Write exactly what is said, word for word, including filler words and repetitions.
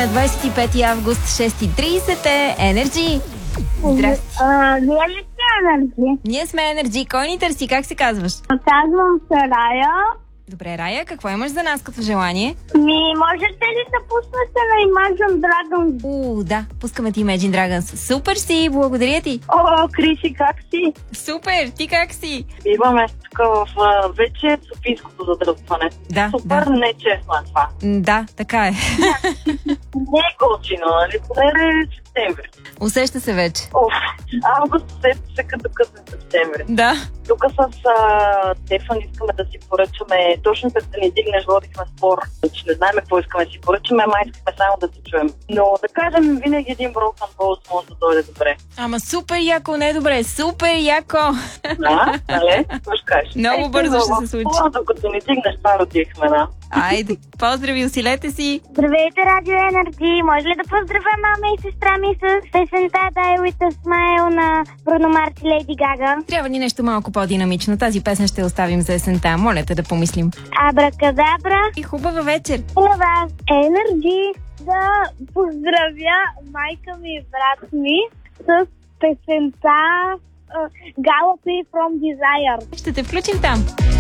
на двадесет и пети август, шест и тридесет е Energy. Здрасти. А, Вие ли сте Energy? Ние сме Energy. Кой ни търси? Как се казваш? Казвам се Рая. Добре, Рая, какво имаш за нас като желание? Ми, можете ли да пуснете на Imagine Dragons? У, да, пускаме ти Imagine Dragons. Супер си, благодаря ти. О, Криси, как си? Супер, ти как си? Идваме тук в а, вече Софийското задръпване. Да, Супер да. нечестно е това. М, Да, така е. Не е готино, нали? Поне е септември. Усеща се вече. Оф, август усеща се като късен септември. Да. Тук с а, Стефан искаме да си поръчаме, точно като да ни дигнеш, водихме спор, че не знаем какво искаме да си поръчаме, май искаме само да се чуем. Но да кажем, винаги един Broken Balls може да дойде добре. Ама супер яко, не добре, супер яко. Да, нали? Какво ще кажеш? Много бързо ще се случи. Докато ни дигнеш, това родихме, да. Айде, поздрави, усилете си. Здравейте, Радио Energy. Може ли да поздравя мама и сестра ми с песента Die With A Smile на Бруно Марс и Леди Гага? Трябва ни нещо малко по-динамично. Тази песен ще оставим за есента. Моля те да помислим. Абракадабра. И хубава вечер. На вас, Energy. Да поздравя майка ми и брат ми с песента uh, Galloping From Desire. Ще те включим там.